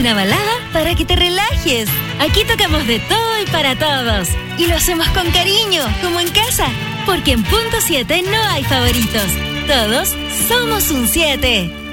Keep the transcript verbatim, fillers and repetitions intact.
una balada para que te relajes. Aquí tocamos de todo y para todos. Y lo hacemos con cariño, como en casa. Porque en Punto siete no hay favoritos. Todos somos un siete.